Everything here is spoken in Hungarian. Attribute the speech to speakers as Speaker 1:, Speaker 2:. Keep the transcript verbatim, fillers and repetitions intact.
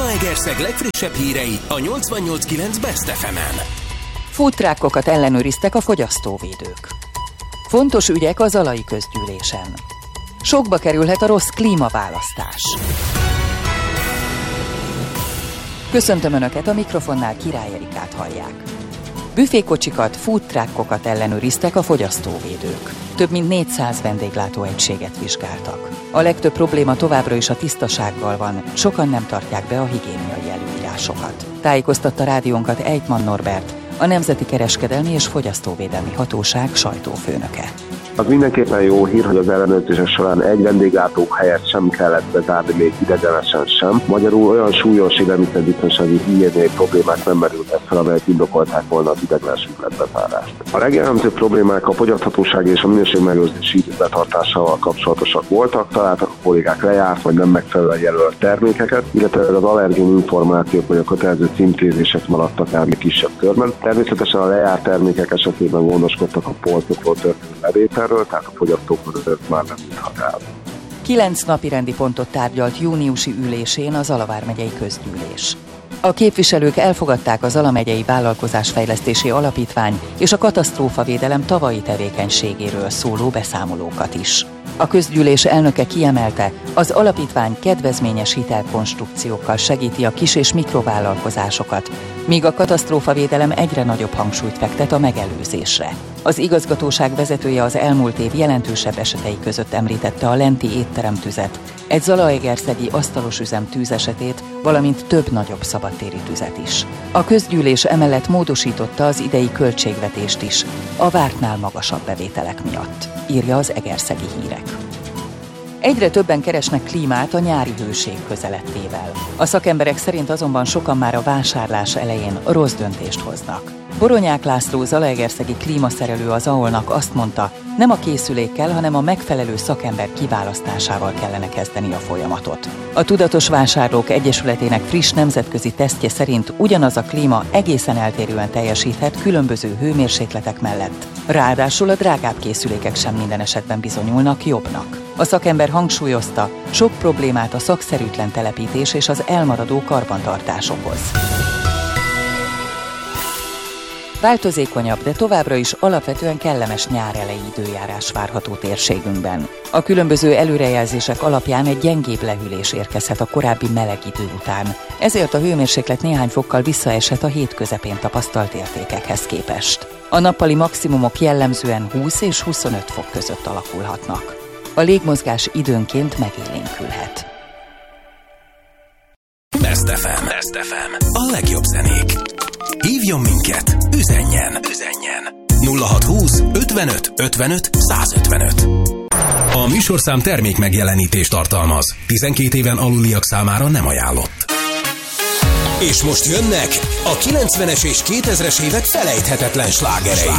Speaker 1: Zalaegerszeg legfrissebb hírei a nyolcvannyolc kilenc Best ef emen.
Speaker 2: Foodtruckokat ellenőriztek a fogyasztóvédők. Fontos ügyek a zalai közgyűlésen. Sokba kerülhet a rossz klímaválasztás. Köszöntöm Önöket, a mikrofonnál Király Erikát hallják. Büfékocsikat, foodtruckokat ellenőriztek a fogyasztóvédők. Több mint négyszáz vendéglátóegységet vizsgáltak. A legtöbb probléma továbbra is a tisztasággal van, sokan nem tartják be a higiéniai előírásokat. Tájékoztatta rádiónkat Ejtman Norbert, a Nemzeti Kereskedelmi és Fogyasztóvédelmi Hatóság sajtófőnöke.
Speaker 3: Az mindenképpen jó hír, hogy az ellenőrzések során egy vendéglátó helyet sem kellett bezárni, még idegenesen sem. Magyarul olyan súlyos élelmiszerbiztonsági higiéniai problémák nem merültek fel, amelyek indokolták volna az idegenes üzletbezárást. A legjellemzőbb problémák a fogyaszthatóság és a minőségmegőrzési idő betartásával kapcsolatosak voltak, találtak a kollégák lejárt vagy nem megfelelően jelölt termékeket, illetve az allergén információk vagy a kötelező címkézések maradtak el még kisebb körben. Természetesen a lejárt termékek esetében gondoskodtak a polcokról történő levételről, tehát a fogyasztók között már nem juthat el.
Speaker 2: Kilenc napirendi pontot tárgyalt júniusi ülésén a Zala vármegyei közgyűlés. A képviselők elfogadták a Zala megyei Vállalkozásfejlesztési Alapítvány és a katasztrófavédelem tavalyi tevékenységéről szóló beszámolókat is. A közgyűlés elnöke kiemelte, az alapítvány kedvezményes hitelkonstrukciókkal segíti a kis- és mikrovállalkozásokat, míg a katasztrófavédelem egyre nagyobb hangsúlyt fektet a megelőzésre. Az igazgatóság vezetője az elmúlt év jelentősebb esetei között említette a lenti étteremtüzet, egy zalaegerszegi asztalosüzem tűzesetét, valamint több nagyobb szabadtéri tüzet is. A közgyűlés emellett módosította az idei költségvetést is, a vártnál magasabb bevételek miatt, írja az Egerszegi Hírek. Egyre többen keresnek klímát a nyári hőség közelettével. A szakemberek szerint azonban sokan már a vásárlás elején rossz döntést hoznak. Boronyák László zalaegerszegi klímaszerelő az á o el-nak azt mondta, nem a készülékkel, hanem a megfelelő szakember kiválasztásával kellene kezdeni a folyamatot. A Tudatos Vásárlók Egyesületének friss nemzetközi tesztje szerint ugyanaz a klíma egészen eltérően teljesíthet különböző hőmérsékletek mellett. Ráadásul a drágább készülékek sem minden esetben bizonyulnak jobbnak. A szakember hangsúlyozta, sok problémát a szakszerűtlen telepítés és az elmaradó karbantartás okoz. Változékonyabb, de továbbra is alapvetően kellemes nyár eleji időjárás várható térségünkben. A különböző előrejelzések alapján egy gyengébb lehűlés érkezhet a korábbi meleg idő után, ezért a hőmérséklet néhány fokkal visszaeshet a hét közepén tapasztalt értékekhez képest. A nappali maximumok jellemzően húsz és huszonöt fok között alakulhatnak. A légmozgás időnként megélénkülhet.
Speaker 1: Best ef em. Best ef em. A legjobb zenék. Hívjon minket, üzenjen, üzenjen. nulla hatszázhúsz ötvenöt ötvenöt százötvenöt. A műsorszám termék megjelenítést tartalmaz. tizenkét éven aluliak számára nem ajánlott. És most jönnek a kilencvenes és kétezres évek felejthetetlen slágerei.